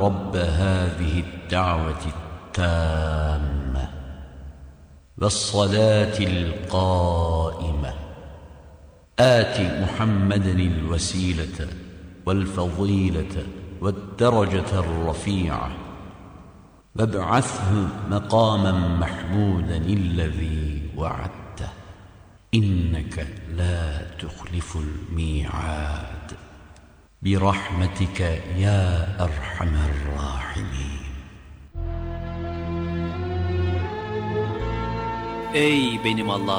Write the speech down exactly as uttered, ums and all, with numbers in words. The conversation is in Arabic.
رب هذه الدعوة التامة والصلاة القائمة آت محمدا الوسيلة والفضيلة والدرجة الرفيعة وابعثه مقاما محمودا الذي وعدته إنك لا تخلف الميعاد برحمتك يا أرحم الراحمين. Ey benim Allah'ım!